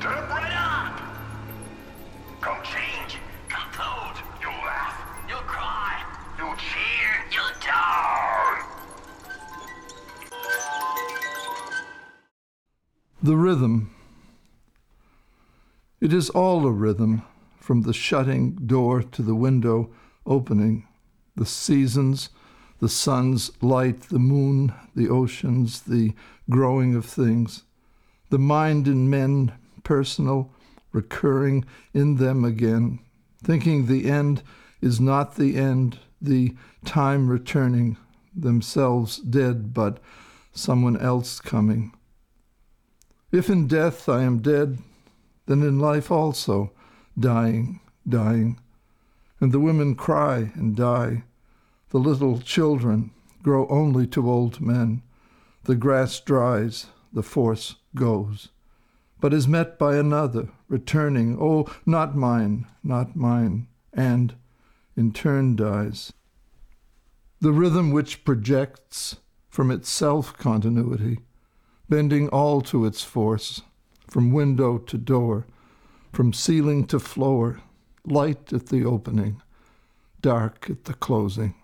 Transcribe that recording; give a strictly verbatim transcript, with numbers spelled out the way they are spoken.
Step right up! Come change, come float. You'll laugh, you'll cry, you'll cheer, you'll down. The rhythm. It is all a rhythm, from the shutting door to the window opening, the seasons, the sun's light, the moon, the oceans, the growing of things, the mind in men, personal, recurring in them again, thinking the end is not the end, the time returning, themselves dead, but someone else coming. If in death I am dead, then in life also, dying, dying. And the women cry and die. The little children grow only to old men. The grass dries, the force goes, but is met by another, returning, oh, not mine, not mine, and in turn dies. The rhythm which projects from its self-continuity, bending all to its force, from window to door, from ceiling to floor, light at the opening, dark at the closing.